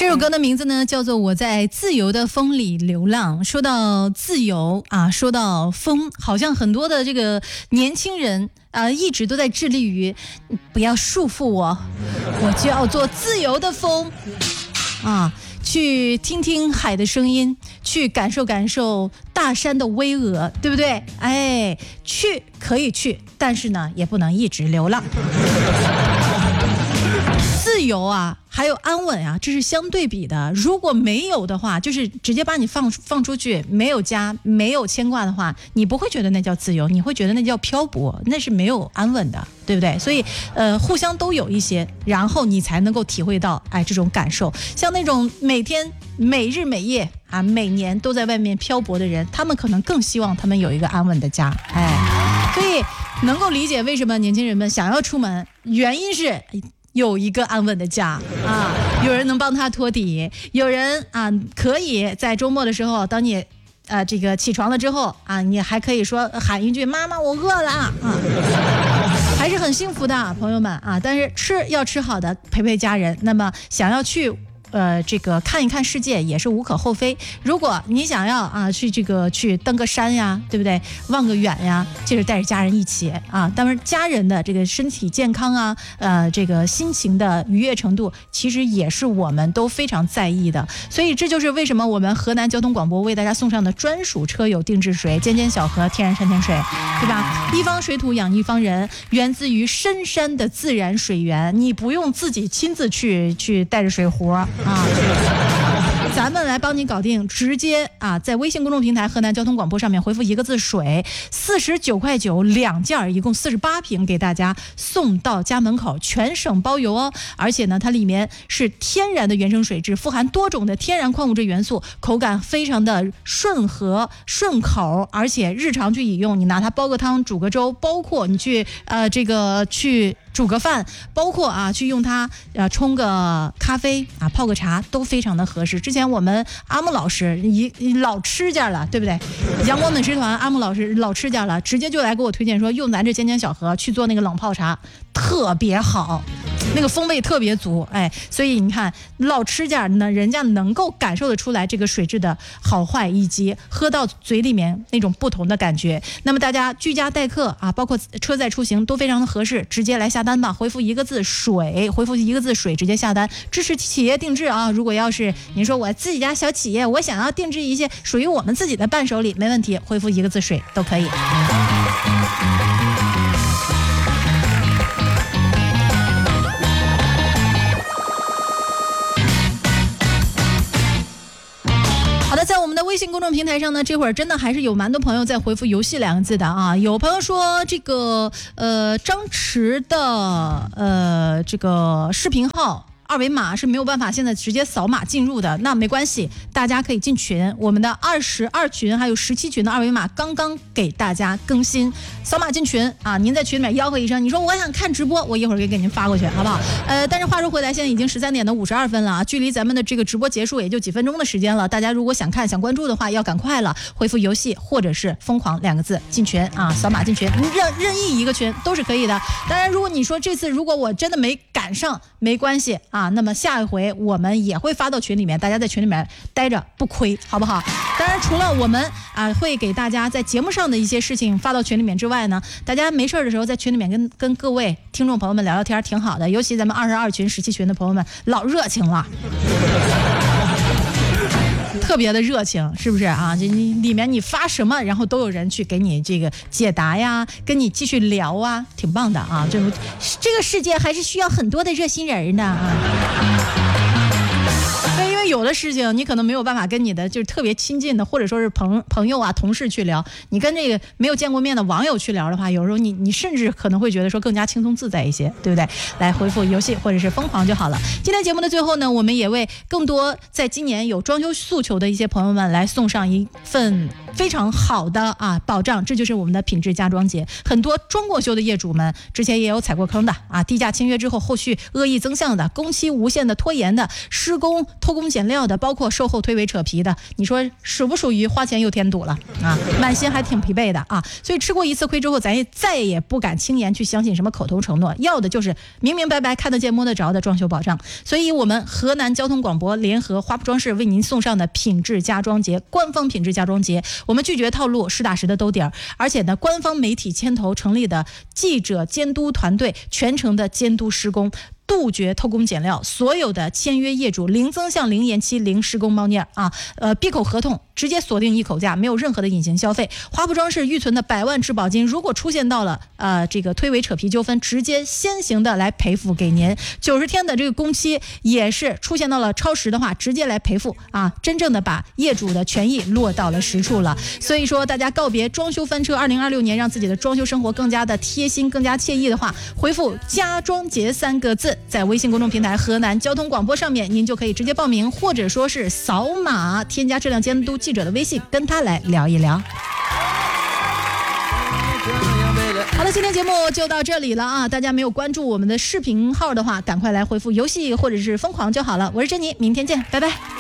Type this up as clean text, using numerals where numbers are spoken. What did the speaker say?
这首歌的名字呢叫做《我在自由的风里流浪》。说到自由啊，说到风，好像很多的这个年轻人一直都在致力于不要束缚我，我就要做自由的风啊，去听听海的声音，去感受感受大山的巍峨，对不对？哎，去可以去，但是呢也不能一直流浪。自由啊还有安稳啊，这是相对比的。如果没有的话，就是直接把你放出去，没有家没有牵挂的话，你不会觉得那叫自由，你会觉得那叫漂泊，那是没有安稳的，对不对？所以互相都有一些，然后你才能够体会到这种感受。像那种每天每日每夜每年都在外面漂泊的人，他们可能更希望他们有一个安稳的家。所以能够理解为什么年轻人们想要出门，原因是有一个安稳的家有人能帮他托底，有人可以在周末的时候，当你这个起床了之后你还可以说喊一句妈妈我饿了还是很幸福的朋友们但是吃要吃好的，陪陪家人，那么想要去这个看一看世界也是无可厚非。如果你想要去登个山呀，对不对？望个远呀，就是带着家人一起当然家人的这个身体健康这个心情的愉悦程度，其实也是我们都非常在意的。所以这就是为什么我们河南交通广播为大家送上的专属车友定制水尖尖小河天然山泉水，对吧？一方水土养一方人，源自于深山的自然水源，你不用自己亲自去带着水壶咱们来帮你搞定，直接在微信公众平台河南交通广播上面回复一个字水，49.9块2件，一共48瓶给大家送到家门口，全省包邮哦。而且呢它里面是天然的原生水质，富含多种的天然矿物质元素，口感非常的顺和顺口，而且日常去饮用，你拿它煲个汤煮个粥，包括你去去煮个饭，包括去用它冲个咖啡泡个茶，都非常的合适。之前我们阿木老师老吃家了，对不对？阳光美食团阿木老师老吃家了，直接就来给我推荐说用咱这尖尖小河去做那个冷泡茶，特别好，那个风味特别足。所以你看老吃家呢，人家能够感受得出来这个水质的好坏，以及喝到嘴里面那种不同的感觉。那么大家居家待客包括车载出行都非常的合适，直接来下单吧，回复一个字水，回复一个字水，直接下单，支持企业定制如果要是您说我自己家小企业，我想要定制一些属于我们自己的伴手礼，没问题，回复一个字水都可以。在我们的微信公众平台上呢，这会儿真的还是有蛮多朋友在回复游戏2个字的有朋友说这个张弛的这个视频号二维码是没有办法现在直接扫码进入的，那没关系，大家可以进群，我们的22群还有17群的二维码刚刚给大家更新，扫码进群您在群里面吆喝一声，你说我想看直播，我一会儿给您发过去，好不好？但是话说回来，现在已经13点的52分了距离咱们的这个直播结束也就几分钟的时间了，大家如果想看想关注的话，要赶快了，回复游戏或者是疯狂2个字进群扫码进群，任意一个群都是可以的。当然如果你说这次如果我真的没赶上，没关系那么下一回我们也会发到群里面，大家在群里面待着不亏，好不好？当然除了我们会给大家在节目上的一些事情发到群里面之外呢，大家没事的时候在群里面跟各位听众朋友们聊聊天挺好的，尤其咱们22群17群的朋友们老热情了特别的热情，是不是这里面你发什么，然后都有人去给你这个解答呀，跟你继续聊挺棒的这个世界还是需要很多的热心人的因为有的事情你可能没有办法跟你的就是特别亲近的或者说是朋友同事去聊，你跟这个没有见过面的网友去聊的话，有时候你甚至可能会觉得说更加轻松自在一些，对不对？来回复游戏或者是疯狂就好了。今天节目的最后呢，我们也为更多在今年有装修诉求的一些朋友们来送上一份非常好的啊保障，这就是我们的品质家装节。很多装过修的业主们之前也有踩过坑的啊，低价签约之后后续恶意增项的，工期无限的拖延的，施工偷工减料的，包括售后推诿扯皮的，你说属不属于花钱又添堵了啊？满心还挺疲惫的啊。所以吃过一次亏之后，咱也再也不敢轻言去相信什么口头承诺，要的就是明明白白看得见摸得着的装修保障。所以我们河南交通广播联合花圃装饰为您送上的品质家装节，官方品质家装节，我们拒绝套路，实打实的兜底儿，而且呢，官方媒体牵头成立的记者监督团队全程的监督施工，杜绝偷工减料，所有的签约业主零增项、零延期、零施工猫腻啊，闭口合同直接锁定一口价，没有任何的隐形消费。花圃装饰预存的100万质保金，如果出现到了这个推诿扯皮纠纷，直接先行的来赔付给您。90天的这个工期也是出现到了超时的话，直接来赔付啊，真正的把业主的权益落到了实处了。所以说，大家告别装修翻车，2026年让自己的装修生活更加的贴心、更加惬意的话，回复“家装节”3个字，在微信公众平台河南交通广播上面，您就可以直接报名，或者说是扫码添加质量监督记者的微信，跟他来聊一聊。好了，今天节目就到这里了啊！大家没有关注我们的视频号的话，赶快来回复游戏或者是疯狂就好了。我是珍妮，明天见，拜拜。